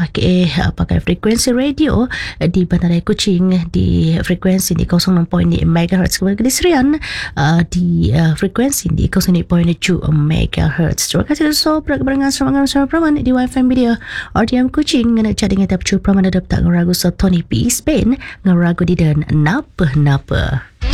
pakai frekuensi radio di Bandaraya Kuching di frekuensi di 06.6 MHz, kemudian di Serian di frekuensi di 06.7 MHz. Terima kasih so berkeberangan sama Praman di Wi-Fi Media RTM Kuching nak cari dengan Praman ada tak ngeragu so Tony P Spain ngeragu di dan napa